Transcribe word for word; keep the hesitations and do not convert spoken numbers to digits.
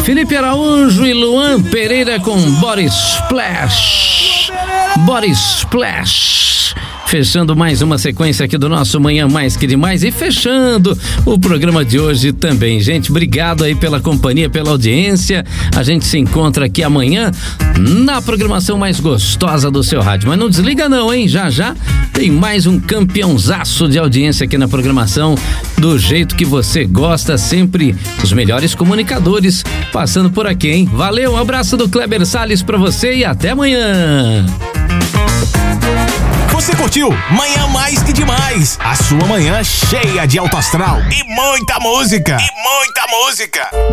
Felipe Araújo e Luan Pereira com Body Splash. Body Splash. Fechando mais uma sequência aqui do nosso Manhã Mais Que Demais e fechando o programa de hoje também, gente. Obrigado aí pela companhia, pela audiência. A gente se encontra aqui amanhã na programação mais gostosa do seu rádio. Mas não desliga não, hein? Já já tem mais um campeãozaço de audiência aqui na programação, do jeito que você gosta, sempre os melhores comunicadores passando por aqui, hein? Valeu, um abraço do Kleber Salles pra você e até amanhã. Você curtiu Manhã Mais Que Demais, a sua manhã cheia de alto astral e muita música, e muita música.